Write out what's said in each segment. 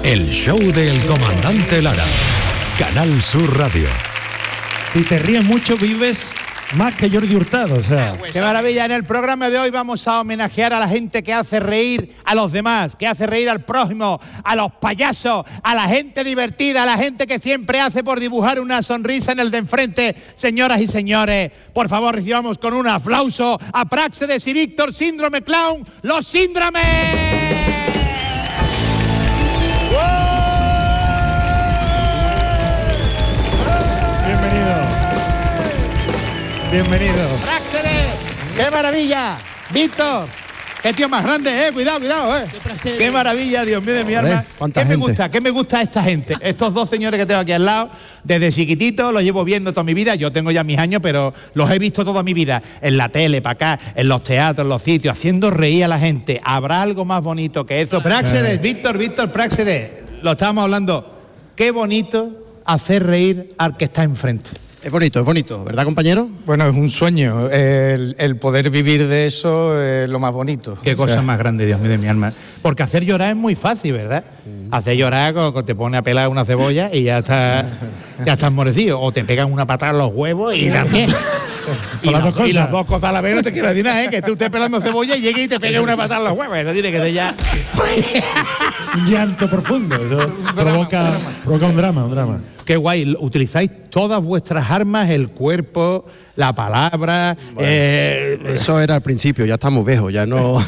El show del comandante Lara. Canal Sur Radio. Si te ríes mucho, vives más que Jordi Hurtado, o sea. Qué maravilla. En el programa de hoy vamos a homenajear a la gente que hace reír a los demás, que hace reír al prójimo, a los payasos, a la gente divertida, a la gente que siempre hace por dibujar una sonrisa en el de enfrente. Señoras y señores, por favor, recibamos con un aplauso a Práxedes y Víctor, Síndrome Clown, los Síndromes. Bienvenido. Práxedes, qué maravilla. Víctor, qué tío más grande, cuidado, Qué maravilla, Dios mío de mi alma. ¿Qué me gusta esta gente? Estos dos señores que tengo aquí al lado, desde chiquitito los llevo viendo toda mi vida. Yo tengo ya mis años, pero los he visto toda mi vida. En la tele, para acá, en los teatros, en los sitios, haciendo reír a la gente. ¿Habrá algo más bonito que eso? Práxedes, Víctor, Práxedes, lo estábamos hablando. Qué bonito hacer reír al que está enfrente. Es bonito, ¿verdad, compañero? Bueno, es un sueño. El poder vivir de eso es lo más bonito. Qué cosa más grande, Dios mío de mi alma. Porque hacer llorar es muy fácil, ¿verdad? Hacer llorar cuando te pone a pelar una cebolla y ya estás morecido. O te pegan una patada en los huevos y también. Y las dos cosas a la vez, no te quiero decir nada, que tú estés pelando cebolla y llegue y te pegue una patada en los huevos. Eso tiene que ser ya. Un llanto profundo. Eso provoca un drama. Qué guay, utilizáis todas vuestras armas, el cuerpo, la palabra. Bueno, eso era al principio, ya estamos viejos, ya no.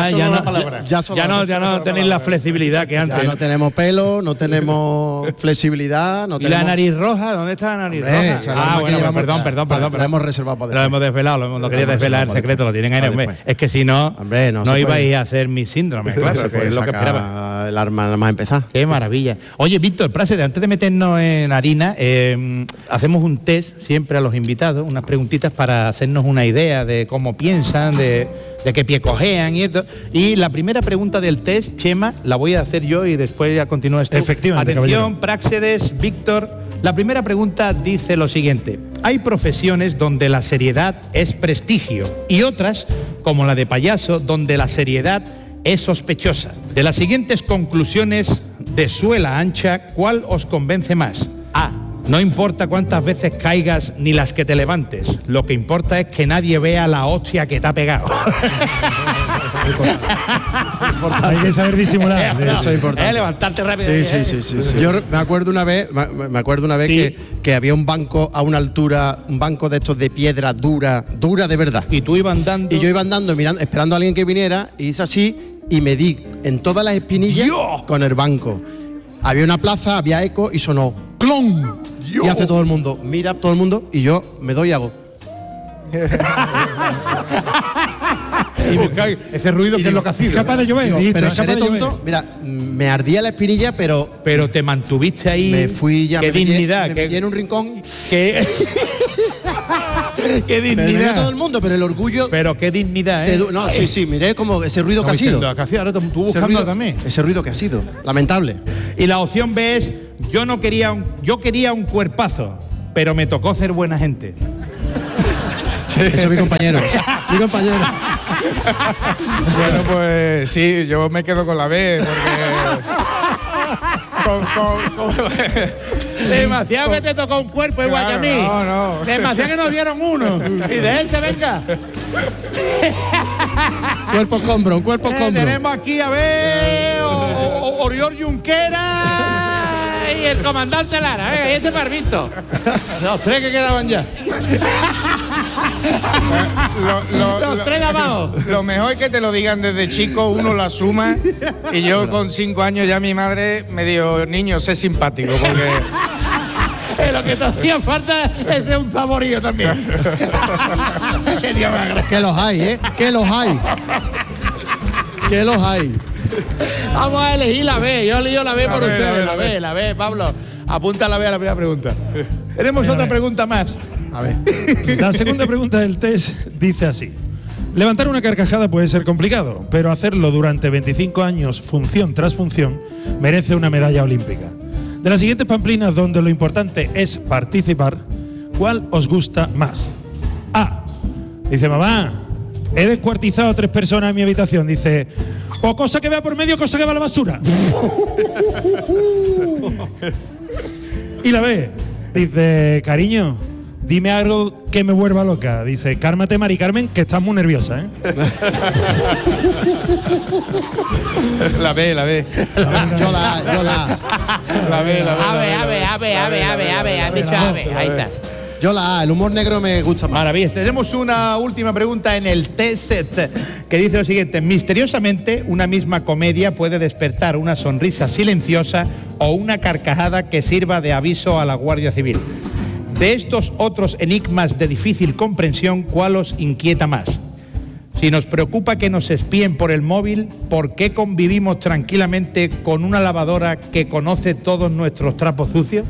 Ya no tenéis la flexibilidad que antes. Ya no tenemos pelo, no tenemos flexibilidad. ¿Y la nariz roja? ¿Dónde está la nariz roja? Perdón. La hemos reservado para después. Lo hemos desvelado, no quería desvelar el secreto, lo tienen ahí. Es que si no, no ibais a hacer mi síndrome, claro, que es lo que esperaba. El arma nada más empezar. Qué maravilla. Oye, Víctor, Práxedes, antes de meternos en harina, hacemos un test siempre a los invitados, unas preguntitas para hacernos una idea de cómo piensan, de qué pie cojean y esto. Y la primera pregunta del test, Chema, la voy a hacer yo y después ya continúas tú. Efectivamente. Atención, caballero. Práxedes, Víctor. La primera pregunta dice lo siguiente: hay profesiones donde la seriedad es prestigio y otras, como la de payaso, donde la seriedad es sospechosa. De las siguientes conclusiones de suela ancha, ¿cuál os convence más? A. No importa cuántas veces caigas ni las que te levantes. Lo que importa es que nadie vea la hostia que te ha pegado. Hay que saber disimular. Eso es importante. Levantarte rápido. Sí. Yo me acuerdo una vez, Sí. que había un banco a una altura, un banco de estos de piedra dura de verdad. Y tú ibas andando. Y yo iba andando, mirando, esperando a alguien que viniera, y hice así, y me di en todas las espinillas con el banco. Había una plaza, había eco y sonó ¡clon! Y hace todo el mundo, mira todo el mundo, y yo me doy y hago. Y buscáis ese ruido que es lo que hacía. Capaz de llover. Pero seré tonto, mira, me ardía la espinilla, pero te mantuviste ahí. me fui ya. Qué dignidad. Me metí en un rincón. Qué dignidad. Me vio todo el mundo, pero el orgullo. Pero qué dignidad, Sí, miré como ese ruido que ha sido. Ahora tú buscando también. Ese ruido que ha sido. Lamentable. Y la opción B es: yo quería un cuerpazo, pero me tocó ser buena gente. Eso es mi compañero. Bueno, pues sí, yo me quedo con la B, porque... Demasiado que te tocó un cuerpo igual que a mí. No. Demasiado que nos dieron uno. Y de este, venga. Cuerpo escombro. Tenemos aquí, a ver, Oriol Junquera y el comandante Lara. Venga, y este barbito. Los tres que quedaban ya. Los tres de abajo. Lo mejor es que te lo digan desde chico, uno lo asuma. Y yo con 5 años ya mi madre me dijo: niño, sé simpático, porque... Lo que te hacía falta es de un saborío también. Que los hay, Que los hay. Vamos a elegir la B. Yo elijo la B por ustedes. La B, Pablo. Apunta la B a la primera pregunta. Tenemos otra pregunta más. A ver. La segunda pregunta del test dice así: levantar una carcajada puede ser complicado, pero hacerlo durante 25 años, función tras función, merece una medalla olímpica. De las siguientes pamplinas donde lo importante es participar, ¿cuál os gusta más? A. Dice: mamá, he descuartizado a 3 personas en mi habitación. Dice: O cosa que vea por medio, cosa que va a la basura. Y la B dice, cariño, dime algo que me vuelva loca. Dice, cálmate, Mari Carmen, que estás muy nerviosa, ¿eh? La B. Yo la. La B. Ha dicho ave. Ahí está. Yo la A, el humor negro me gusta más. Maravilla. Tenemos una última pregunta en el T-Set que dice lo siguiente. Misteriosamente, una misma comedia puede despertar una sonrisa silenciosa o una carcajada que sirva de aviso a la Guardia Civil. De estos otros enigmas de difícil comprensión, ¿cuál os inquieta más? Si nos preocupa que nos espíen por el móvil, ¿por qué convivimos tranquilamente con una lavadora que conoce todos nuestros trapos sucios?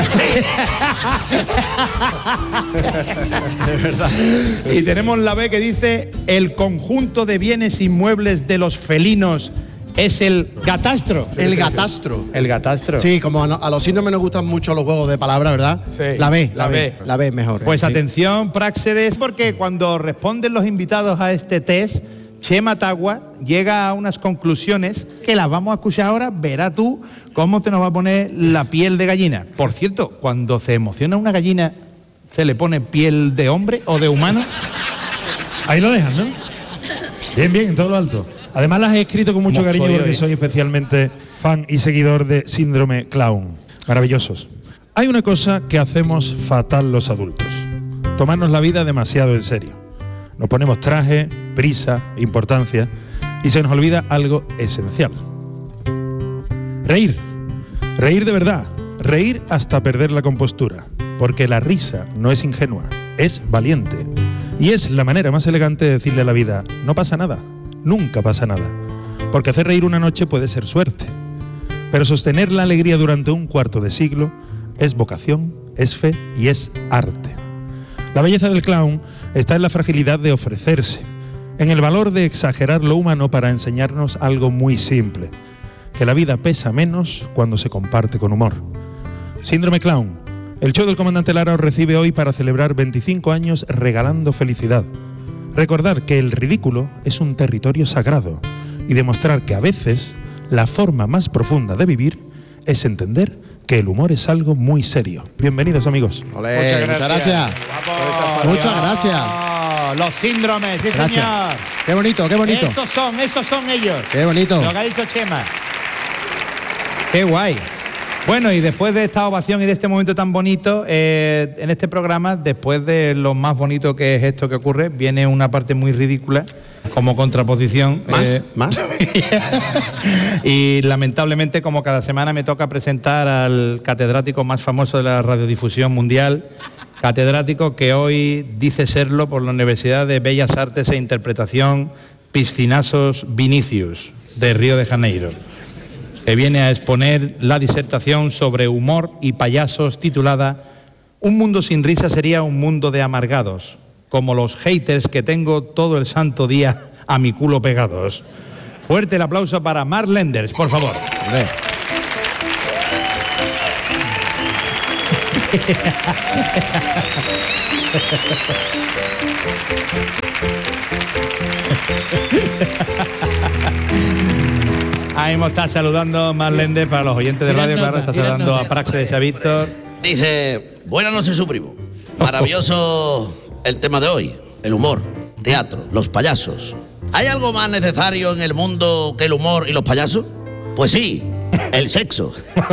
De verdad. Y tenemos la B que dice, el conjunto de bienes inmuebles de los felinos es el gatastro. El gatastro. El gatastro. Sí, como a los síndromes nos gustan mucho los juegos de palabras, ¿verdad? Sí. La B es mejor. Pues sí. atención, Praxedes, porque cuando responden los invitados a este test, Chema Tagua llega a unas conclusiones que las vamos a escuchar ahora. Verás tú cómo te nos va a poner la piel de gallina. Por cierto, cuando se emociona una gallina, ¿se le pone piel de hombre o de humano? Ahí lo dejan, ¿no? Bien, en todo lo alto. Además las he escrito con mucho cariño porque soy especialmente fan y seguidor de Síndrome Clown. Maravillosos. Hay una cosa que hacemos fatal los adultos. Tomarnos la vida demasiado en serio. Nos ponemos traje, prisa, importancia y se nos olvida algo esencial. Reír. Reír de verdad. Reír hasta perder la compostura. Porque la risa no es ingenua, es valiente. Y es la manera más elegante de decirle a la vida, no pasa nada. Nunca pasa nada, porque hacer reír una noche puede ser suerte, pero sostener la alegría durante un cuarto de siglo es vocación, es fe y es arte. La belleza del clown está en la fragilidad de ofrecerse, en el valor de exagerar lo humano para enseñarnos algo muy simple, que la vida pesa menos cuando se comparte con humor. Síndrome Clown, el show del comandante Lara os recibe hoy para celebrar 25 años regalando felicidad. Recordar que el ridículo es un territorio sagrado y demostrar que a veces la forma más profunda de vivir es entender que el humor es algo muy serio. Bienvenidos, amigos. Olé, muchas gracias. Muchas gracias. Los síndromes, sí, Gracias. señor. Qué bonito, qué bonito. Esos son ellos. Qué bonito. Lo que ha dicho Chema. Qué guay. Bueno, y después de esta ovación y de este momento tan bonito, en este programa, después de lo más bonito que es esto que ocurre, viene una parte muy ridícula como contraposición. ¿Más? Y lamentablemente, como cada semana me toca presentar al catedrático más famoso de la radiodifusión mundial, catedrático que hoy dice serlo por la Universidad de Bellas Artes e Interpretación Piscinazos Vinicius, de Río de Janeiro, que viene a exponer la disertación sobre humor y payasos titulada Un mundo sin risa sería un mundo de amargados, como los haters que tengo todo el santo día a mi culo pegados. Fuerte el aplauso para Mark Lenders, por favor. Hombre. Ahí me está saludando Mark Lenders para los oyentes de radio, claro, está saludando a Praxedes y a Víctor. Dice, buenas noches, su primo. Maravilloso el tema de hoy, el humor, teatro, los payasos. ¿Hay algo más necesario en el mundo que el humor y los payasos? Pues sí, el sexo.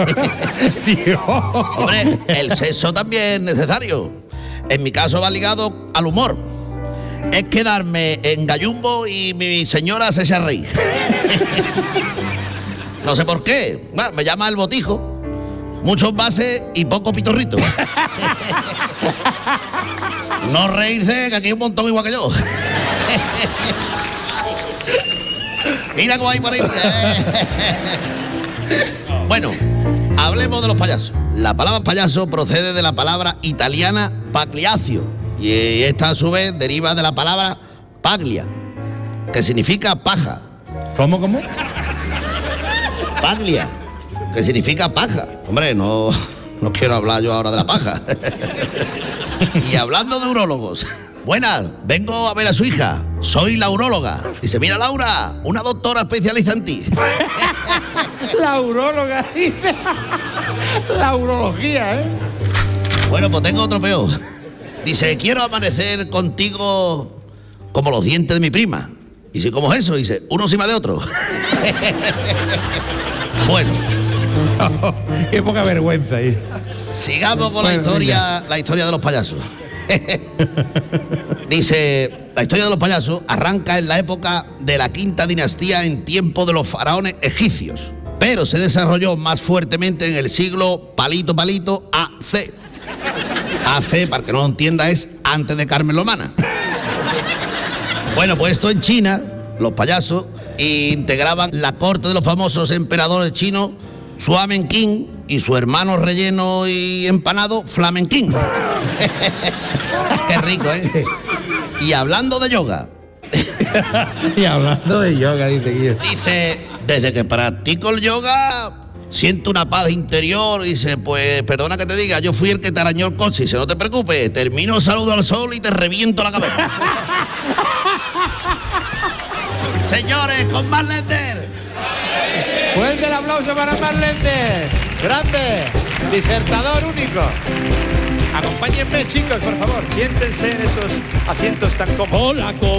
Hombre, el sexo también es necesario. En mi caso va ligado al humor. Es quedarme en gallumbo y mi señora se echa a reír. No sé por qué. Bueno, me llama el botijo. Muchos bases y poco pitorrito. No reírse, que aquí hay un montón igual que yo. Mira cómo hay por ahí. Bueno, hablemos de los payasos. La palabra payaso procede de la palabra italiana pagliaccio. Y esta a su vez deriva de la palabra paglia, que significa paja. ¿Cómo? Paglia, que significa paja. Hombre, no quiero hablar yo ahora de la paja. Y hablando de urólogos, buenas, vengo a ver a su hija. soy la uróloga. Dice, mira, Laura, una doctora especialista en ti. La uróloga, dice. La urología, ¿eh? Bueno, pues tengo otro peor. Dice, quiero amanecer contigo como los dientes de mi prima. Y dice, ¿cómo es eso? Dice, uno encima de otro. Bueno. Qué poca vergüenza ahí. Sigamos con la historia de los payasos. Dice, la historia de los payasos arranca en la época de la quinta dinastía en tiempo de los faraones egipcios, pero se desarrolló más fuertemente en el siglo palito AC. AC, para que no lo entienda, es antes de Carmen Lomana. Bueno, pues esto en China, los payasos integraban la corte de los famosos emperadores chinos Suamen King y su hermano relleno y empanado Flamen King. Qué rico, ¿eh? Y hablando de yoga. Dice, desde que practico el yoga siento una paz interior. Dice, pues perdona que te diga, yo fui el que te arañó el coche. Dice, no te preocupes, termino saludo al sol y te reviento la cabeza. Señores, con Marc Lender. Fuerte el aplauso para Marc Lender. Grande, disertador único. Acompáñenme, chicos, por favor. Siéntense en estos asientos tan cómodos. Hola,